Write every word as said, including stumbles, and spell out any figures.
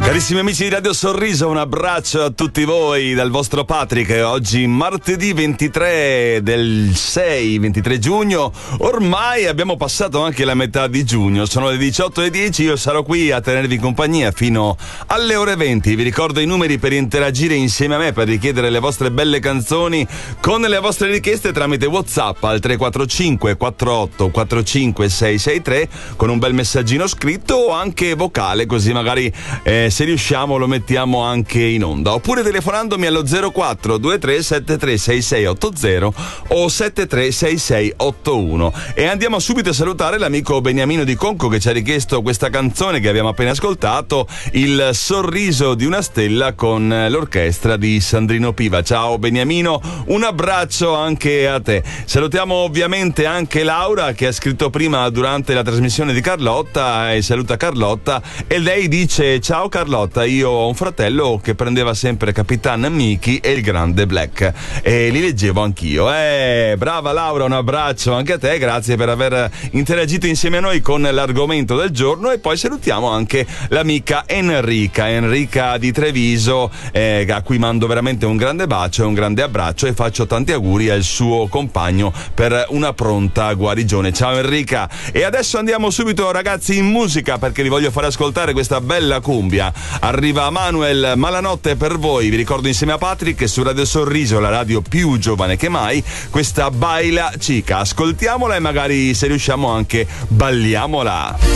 Carissimi amici di Radio Sorriso, un abbraccio a tutti voi dal vostro Patrick. Oggi martedì ventitré del sei, ventitré giugno. Ormai abbiamo passato anche la metà di giugno. Sono le diciotto e dieci, io sarò qui a tenervi compagnia fino alle ore venti. Vi ricordo i numeri per interagire insieme a me, per richiedere le vostre belle canzoni con le vostre richieste tramite WhatsApp al tre quattro cinque quattro otto quattro cinque sei sei tre con un bel messaggino scritto o anche vocale, così magari eh, se riusciamo lo mettiamo anche in onda, oppure telefonandomi allo zero quattro due tre sette tre sei sei otto zero o sette tre sei sei otto uno. E andiamo subito a salutare l'amico Beniamino di Conco, che ci ha richiesto questa canzone che abbiamo appena ascoltato, Il sorriso di una stella, con l'orchestra di Sandrino Piva. Ciao Beniamino, un abbraccio anche a te. Salutiamo ovviamente anche Laura, che ha scritto prima durante la trasmissione di Carlotta, e saluta Carlotta, e lei dice: ciao Carlotta, io ho un fratello che prendeva sempre Capitan Mickey e il Grande Black, e li leggevo anch'io. Eh, brava Laura, un abbraccio anche a te, grazie per aver interagito insieme a noi con l'argomento del giorno. E poi salutiamo anche l'amica Enrica, Enrica di Treviso, eh, a cui mando veramente un grande bacio e un grande abbraccio, e faccio tanti auguri al suo compagno per una pronta guarigione. Ciao Enrica. E adesso andiamo subito, ragazzi, in musica, perché vi voglio fare ascoltare questa bella cumbia. Arriva Manuel, Malanotte per voi. Vi ricordo insieme a Patrick su Radio Sorriso, la radio più giovane che mai, questa Baila Chica. Ascoltiamola e magari, se riusciamo, anche balliamola.